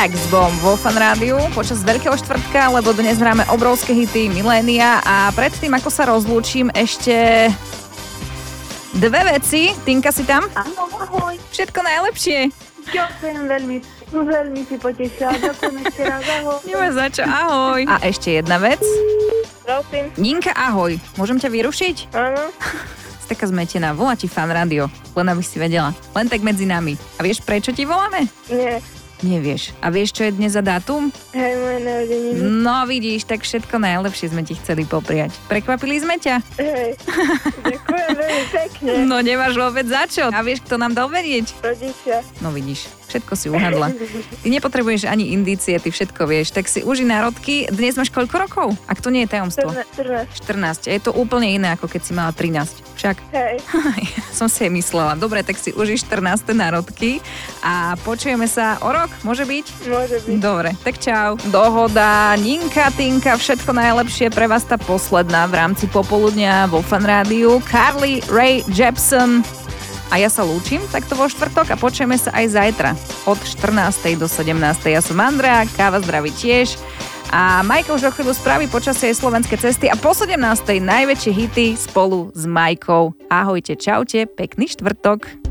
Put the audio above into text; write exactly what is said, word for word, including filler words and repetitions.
Jax Bomb vo Fan Rádiu počas Veľkého štvrtka, lebo dnes hráme obrovské hity milénia a predtým, ako sa rozlúčim, ešte dve veci. Tinka, si tam? Áno, ahoj. Všetko najlepšie. Ďakujem veľmi, veľmi si potešila. Ďakujem ešte raz, ahoj. Nemá za čo, ahoj. A ešte jedna vec. Prosím. Ninka, ahoj. Môžem ťa vyrušiť? Áno. Si taká zmetená. Volá ti Fan Rádio. Len aby si vedela. Len tak medzi nami. A vieš, prečo ti voláme? Nie. Nevieš. A vieš, čo je dnes za dátum? Hej, moje narodeniny. No vidíš, tak všetko najlepšie sme ti chceli popriať. Prekvapili sme ťa? Hej, ďakujem veľmi pekne. No nemáš vôbec za čo. A vieš, kto nám dal vedieť? Rodičia. No vidíš, všetko si uhadla. Ty nepotrebuješ ani indície, ty všetko vieš. Tak si uži národky. Dnes máš koľko rokov? Ak to nie je tajomstvo. štrnásť. štrnásť. Je to úplne iné, ako keď si mala trinásť. Však? Hej. Som si aj myslela. Dobre, tak si uži štrnáste národky a počujeme sa o rok. Môže byť? Môže byť. Dobre, tak čau. Dohoda, Ninka, Tinka, všetko najlepšie pre vás tá posledná v rámci popoludnia vo Fan Rádiu. Carly Rae Jepsen. A ja sa lúčim takto vo štvrtok a počujeme sa aj zajtra od štrnástej do sedemnástej. Ja som Andrea, Káva zdraví tiež. A Majka už o chvíľu spraví počasie slovenské cesty a po sedemnástej najväčšie hity spolu s Majkou. Ahojte, čaute, pekný štvrtok.